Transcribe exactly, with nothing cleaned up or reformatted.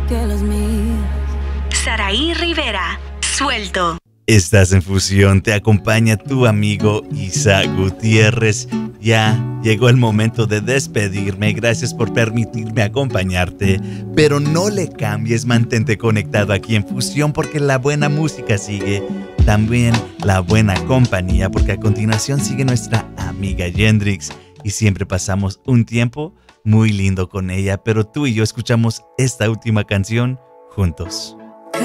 que los míos. Saraí Rivera, Suelto. Estás en Fusión, te acompaña tu amigo Isa Gutiérrez. Ya llegó el momento de despedirme, gracias por permitirme acompañarte, pero no le cambies, mantente conectado aquí en Fusión porque la buena música sigue, también la buena compañía, porque a continuación sigue nuestra amiga Yendrix y siempre pasamos un tiempo muy lindo con ella, pero tú y yo escuchamos esta última canción juntos.